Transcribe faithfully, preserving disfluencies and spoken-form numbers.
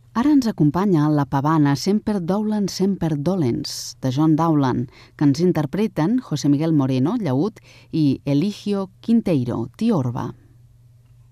Ara ens acompanya la pavana Semper Dowland Semper Dolens, de John Dowland, que ens interpreten José Miguel Moreno, llaüt, i Eligio Quinteiro, tiorba.